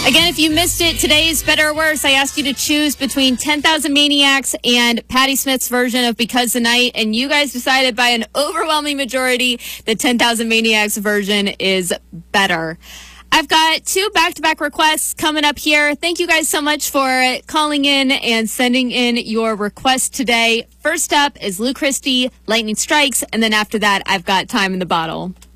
Again, if you missed it, today's Better or Worse, I asked you to choose between 10,000 Maniacs and Patti Smith's version of Because the Night, and you guys decided by an overwhelming majority that 10,000 Maniacs version is better. I've got 2 back-to-back requests coming up here. Thank you guys so much for calling in and sending in your requests today. First up is Lou Christie, Lightning Strikes, and then after that, I've got Time in the Bottle.